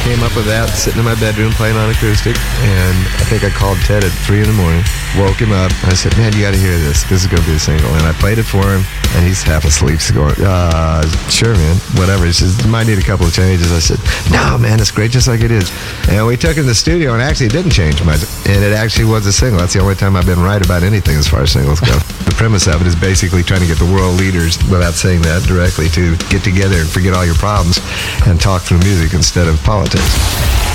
came up with that sitting in my bedroom playing on acoustic, and I think I called Ted at 3 in the morning, woke him up, and I said, man, you got to hear this. This is going to be a single. And I played it for him, and he's half asleep. He's going, sure, man, whatever. He says, you might need a couple of changes. I said, no, man, it's great just like it is. And we took it in the studio, and actually it didn't change much. And it actually was a single. That's the only time I've been right about anything as far as singles go. The premise of it is basically trying to get the world leaders, without saying that directly, to get together and forget all your problems and talk through music instead of politics.